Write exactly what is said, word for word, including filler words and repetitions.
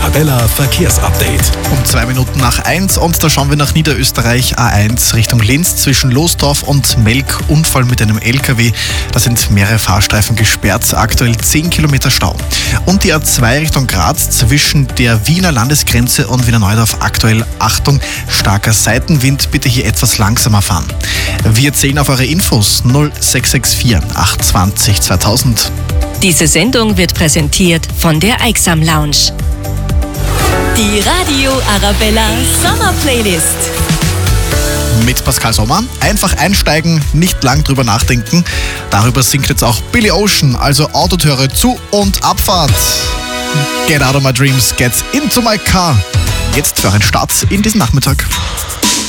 Arabella Verkehrsupdate. Um zwei Minuten nach eins und da schauen wir nach Niederösterreich A eins Richtung Linz zwischen Losdorf und Melk. Unfall mit einem L K W. Da sind mehrere Fahrstreifen gesperrt, aktuell zehn Kilometer Stau. Und die A zwei Richtung Graz zwischen der Wiener Landesgrenze und Wiener Neudorf aktuell Achtung, starker Seitenwind, bitte hier etwas langsamer fahren. Wir zählen auf eure Infos null sechs sechs vier acht zwei null zweitausend. Diese Sendung wird präsentiert von der Eiksam Lounge. Die Radio Arabella Sommer Playlist. Mit Pascal Sommer. Einfach einsteigen, nicht lang drüber nachdenken. Darüber singt jetzt auch Billy Ocean, also Autotüre zu und Abfahrt. Get out of my dreams, get into my car. Jetzt für einen Start in diesen Nachmittag.